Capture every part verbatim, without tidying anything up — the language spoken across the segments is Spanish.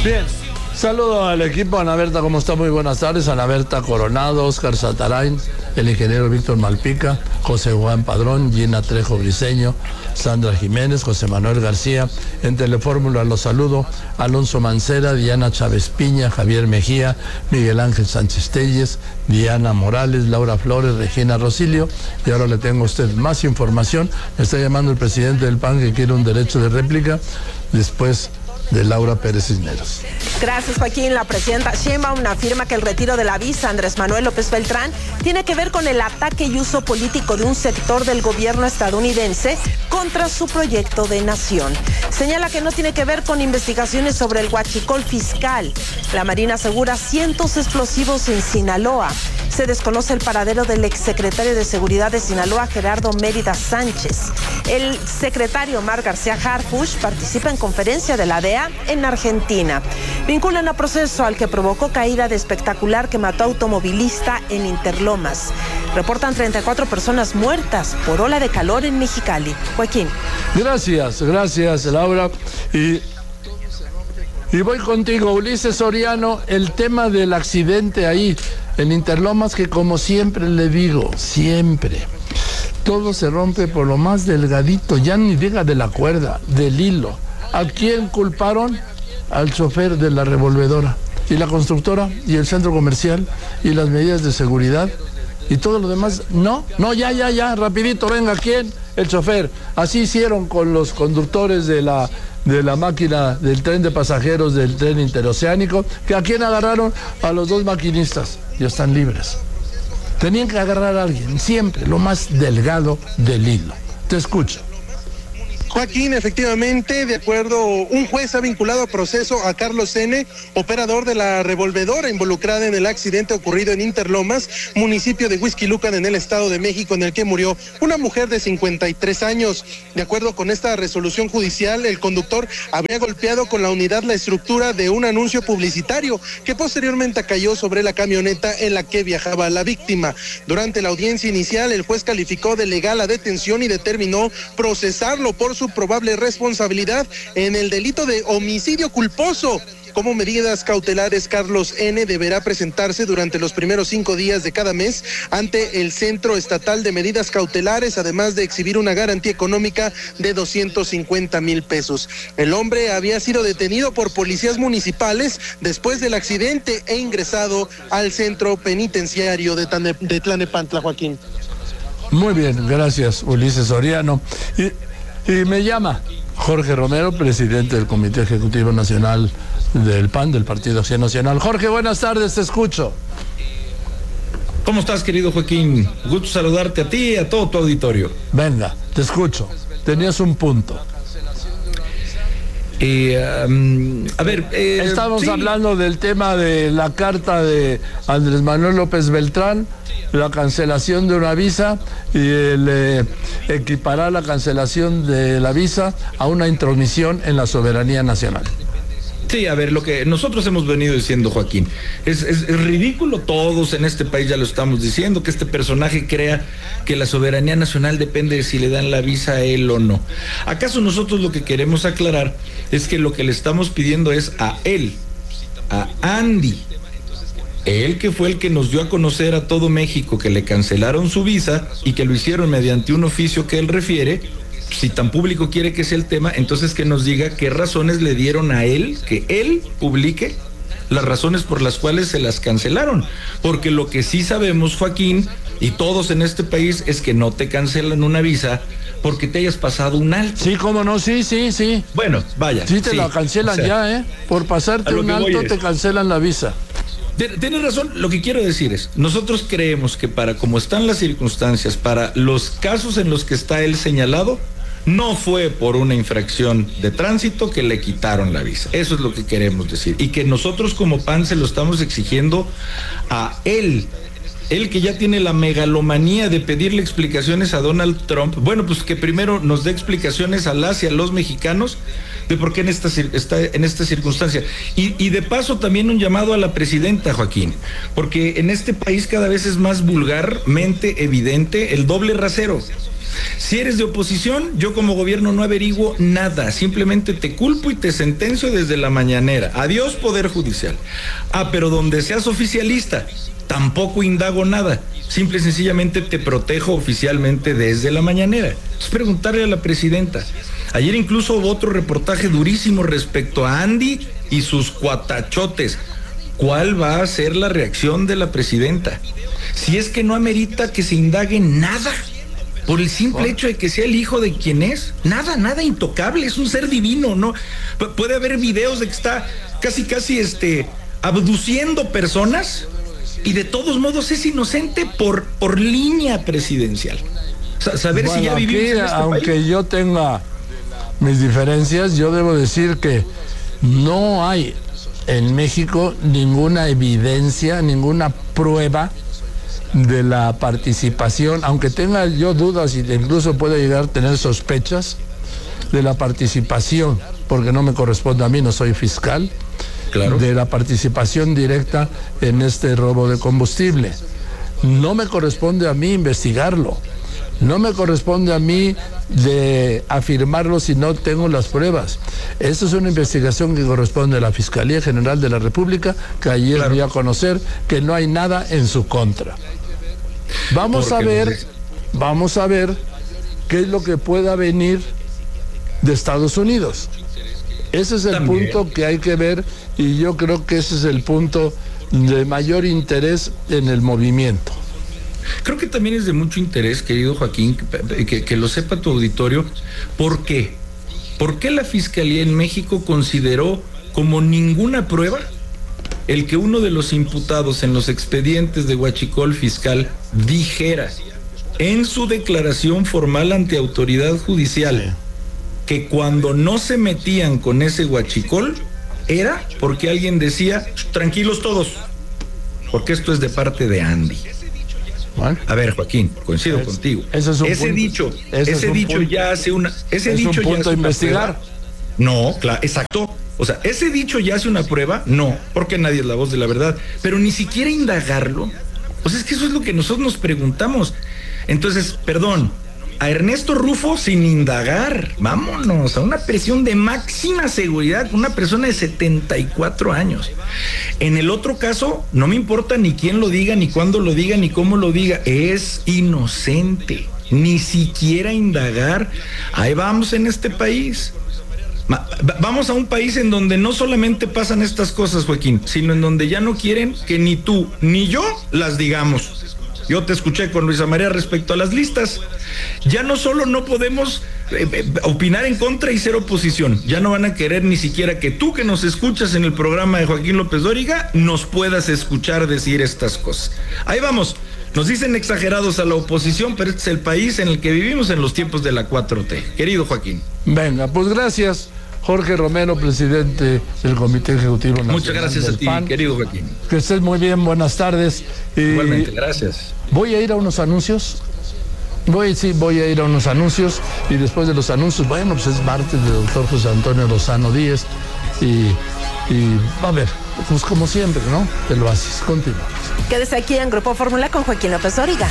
Bien, saludo al equipo. Ana Berta, ¿cómo está? Muy buenas tardes. Ana Berta Coronado, Oscar Satarain, el ingeniero Víctor Malpica, José Juan Padrón, Gina Trejo Briceño, Sandra Jiménez, José Manuel García. En Telefórmula los saludo: Alonso Mancera, Diana Chávez Piña, Javier Mejía, Miguel Ángel Sánchez Telles, Diana Morales, Laura Flores, Regina Rosilio. Y ahora le tengo a usted más información. Me está llamando el presidente del P A N que quiere un derecho de réplica después de Laura Pérez Cisneros. Gracias, Joaquín. La presidenta Sheinbaum afirma que el retiro de la visa Andrés Manuel López Beltrán tiene que ver con el ataque y uso político de un sector del gobierno estadounidense contra su proyecto de nación. Señala que no tiene que ver con investigaciones sobre el huachicol fiscal. La Marina asegura cientos explosivos en Sinaloa. Se desconoce el paradero del exsecretario de Seguridad de Sinaloa, Gerardo Mérida Sánchez. El secretario Omar García Harfuch participa en conferencia de la D E A en Argentina. Vinculan a proceso al que provocó caída de espectacular que mató a automovilista en Interlomas. Reportan treinta y cuatro personas muertas por ola de calor en Mexicali. Joaquín. Gracias, gracias, Laura. Y, y voy contigo, Ulises Soriano, el tema del accidente ahí en Interlomas, que como siempre le digo, siempre, todo se rompe por lo más delgadito, ya ni diga de la cuerda, del hilo. ¿A quién culparon? Al chofer de la revolvedora. Y la constructora, y el centro comercial, y las medidas de seguridad, y todo lo demás. No, no, ya, ya, ya, rapidito, venga, ¿quién? El chofer. Así hicieron con los conductores de la, de la máquina del tren de pasajeros del tren interoceánico, que a quién agarraron, a los dos maquinistas, y están libres. Tenían que agarrar a alguien, siempre, lo más delgado del hilo. Te escucho. Joaquín, efectivamente, de acuerdo, un juez ha vinculado a proceso a Carlos N., operador de la revolvedora involucrada en el accidente ocurrido en Interlomas, municipio de Huixquilucan, en el Estado de México, en el que murió una mujer de cincuenta y tres años. De acuerdo con esta resolución judicial, el conductor habría golpeado con la unidad la estructura de un anuncio publicitario que posteriormente cayó sobre la camioneta en la que viajaba la víctima. Durante la audiencia inicial, el juez calificó de legal la detención y determinó procesarlo por su probable responsabilidad en el delito de homicidio culposo. Como medidas cautelares, Carlos N. deberá presentarse durante los primeros cinco días de cada mes ante el Centro Estatal de Medidas Cautelares, además de exhibir una garantía económica de doscientos cincuenta mil pesos. El hombre había sido detenido por policías municipales después del accidente e ingresado al centro penitenciario de, Tane, de Tlanepantla, Joaquín. Muy bien, gracias, Ulises Soriano. Y... Y me llama Jorge Romero, presidente del Comité Ejecutivo Nacional del P A N, del Partido Acción Nacional. Jorge, buenas tardes, te escucho. ¿Cómo estás, querido Joaquín? Gusto saludarte a ti y a todo tu auditorio. Venga, te escucho. Tenías un punto. Eh, um, a ver, eh, estamos sí. hablando del tema de la carta de Andrés Manuel López Beltrán, la cancelación de una visa y el eh, equiparar la cancelación de la visa a una intromisión en la soberanía nacional. Sí, a ver, lo que nosotros hemos venido diciendo, Joaquín, es, es, es ridículo, todos en este país ya lo estamos diciendo, que este personaje crea que la soberanía nacional depende de si le dan la visa a él o no. ¿Acaso nosotros lo que queremos aclarar es que lo que le estamos pidiendo es a él, a Andy, él que fue el que nos dio a conocer a todo México que le cancelaron su visa y que lo hicieron mediante un oficio que él refiere? Si tan público quiere que sea el tema, entonces que nos diga qué razones le dieron a él, que él publique las razones por las cuales se las cancelaron. Porque lo que sí sabemos, Joaquín, y todos en este país, es que no te cancelan una visa porque te hayas pasado un alto. Sí, cómo no, sí, sí, sí. Bueno, vaya. Sí, te sí, la cancelan, o sea, ya, ¿eh? Por pasarte un alto te cancelan la visa. Tienes razón, lo que quiero decir es, nosotros creemos que para como están las circunstancias, para los casos en los que está él señalado, no fue por una infracción de tránsito que le quitaron la visa. Eso es lo que queremos decir. Y que nosotros como P A N se lo estamos exigiendo a él. Él que ya tiene la megalomanía de pedirle explicaciones a Donald Trump. Bueno, pues que primero nos dé explicaciones a las y a los mexicanos de por qué en esta, está en esta circunstancia. Y, y de paso también un llamado a la presidenta, Joaquín, porque en este país cada vez es más vulgarmente evidente el doble rasero. Si eres de oposición, yo como gobierno no averiguo nada, simplemente te culpo y te sentencio desde la mañanera. Adiós Poder Judicial. Ah, pero donde seas oficialista, tampoco indago nada. Simple y sencillamente te protejo oficialmente desde la mañanera. Es preguntarle a la presidenta. Ayer incluso hubo otro reportaje durísimo respecto a Andy y sus cuatachotes. ¿Cuál va a ser la reacción de la presidenta? Si es que no amerita que se indague nada, por el simple hecho de que sea el hijo de quien es. Nada, nada intocable, es un ser divino, ¿no? Pu- puede haber videos de que está casi, casi, este, abduciendo personas y de todos modos es inocente por, por línea presidencial. Sa- saber Bueno, si ya vivimos aquí, en este aunque país. yo tenga mis diferencias, yo debo decir que no hay en México ninguna evidencia, ninguna prueba de la participación, aunque tenga yo dudas y incluso puede llegar a tener sospechas de la participación, porque no me corresponde a mí, no soy fiscal, Claro. de la participación directa en este robo de combustible. No me corresponde a mí investigarlo. No me corresponde a mí de afirmarlo si no tengo las pruebas. Esta es una investigación que corresponde a la Fiscalía General de la República, que ayer Claro. dio a conocer que no hay nada en su contra. Vamos a Porque ver, nos dice- vamos a ver qué es lo que pueda venir de Estados Unidos. Ese es el También. punto que hay que ver y yo creo que ese es el punto de mayor interés en el movimiento. Creo que también es de mucho interés, querido Joaquín, que, que, que lo sepa tu auditorio. ¿Por qué? ¿Por qué la Fiscalía en México consideró como ninguna prueba el que uno de los imputados en los expedientes de huachicol fiscal dijera en su declaración formal ante autoridad judicial que cuando no se metían con ese huachicol era porque alguien decía, tranquilos todos, porque esto es de parte de Andy? Bueno, A ver, Joaquín, coincido Es- contigo. ese es un ese punto. dicho, Ese es ese un dicho punto. ya hace una, ese es dicho un ya punto hace a una investigar. prueba. No, claro, exacto. O sea, ese dicho ya hace una prueba, no, porque nadie es la voz de la verdad, pero ni siquiera indagarlo. O sea, es que eso es lo que nosotros nos preguntamos. Entonces, perdón, a Ernesto Rufo sin indagar, vámonos, a una prisión de máxima seguridad, una persona de setenta y cuatro años. En el otro caso, no me importa ni quién lo diga, ni cuándo lo diga, ni cómo lo diga, es inocente, ni siquiera indagar. Ahí vamos en este país. Ma- va- Vamos a un país en donde no solamente pasan estas cosas, Joaquín, sino en donde ya no quieren que ni tú ni yo las digamos. Yo te escuché con Luisa María respecto a las listas. Ya no solo no podemos eh, eh, opinar en contra y ser oposición, ya no van a querer ni siquiera que tú que nos escuchas en el programa de Joaquín López Dóriga nos puedas escuchar decir estas cosas. Ahí vamos. Nos dicen exagerados a la oposición, pero este es el país en el que vivimos en los tiempos de la cuatro T. Querido Joaquín. Venga, pues gracias, Jorge Romero, presidente del Comité Ejecutivo Nacional. Muchas gracias del a ti, P A N. querido Joaquín. Que estés muy bien, buenas tardes. Y Igualmente, gracias. voy a ir a unos anuncios. Voy, sí, voy a ir a unos anuncios y después de los anuncios, bueno, pues es martes del doctor José Antonio Lozano Díez y, y a ver, pues como siempre, ¿no? Te lo haces, continuamos. Quédese aquí en Grupo Fórmula con Joaquín López Dóriga.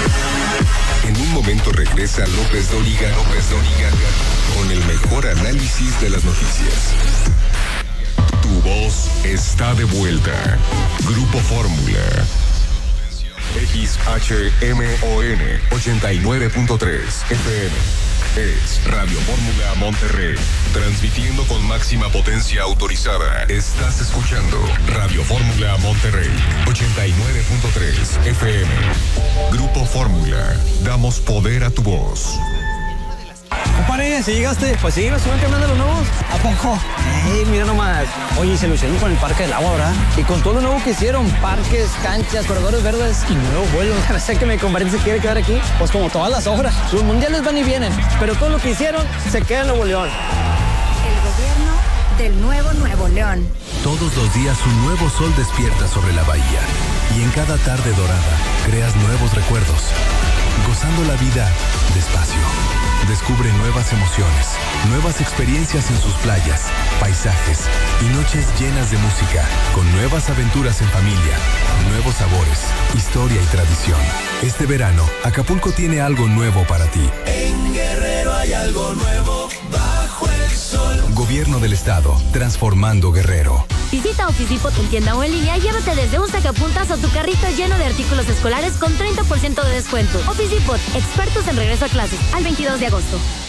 En un momento regresa López Dóriga, López Dóriga, con el mejor análisis de las noticias. Tu voz está de vuelta. Grupo Fórmula. X H M O N ochenta y nueve punto tres F M. Es Radio Fórmula Monterrey. Transmitiendo con máxima potencia autorizada. Estás escuchando Radio Fórmula Monterrey ochenta y nueve punto tres F M. Grupo Fórmula. Damos poder a tu voz. Compadre, si llegaste, pues sí, me suben que mandan los nuevos. ¿A poco? Ey, mira nomás. Oye, se lo hicieron con el Parque del Agua, ¿verdad? Y con todo lo nuevo que hicieron, parques, canchas, corredores verdes y nuevos vuelos. No sé que mi compadre se quiere quedar aquí. Pues como todas las obras. Los mundiales van y vienen, pero todo lo que hicieron se queda en Nuevo León. El gobierno del nuevo Nuevo León. Todos los días un nuevo sol despierta sobre la bahía y en cada tarde dorada creas nuevos recuerdos, gozando la vida despacio, Descubre nuevas emociones, nuevas experiencias en sus playas, paisajes y noches llenas de música, con nuevas aventuras en familia, nuevos sabores, historia y tradición. Este verano, Acapulco tiene algo nuevo para ti. En Guerrero hay algo nuevo bajo el sol. Gobierno del Estado, transformando Guerrero. Visita Officipot en tienda o en línea y llévate desde un sacapuntas o tu carrito lleno de artículos escolares con treinta por ciento de descuento. Officipot, expertos en regreso a clases, al veintidós de agosto.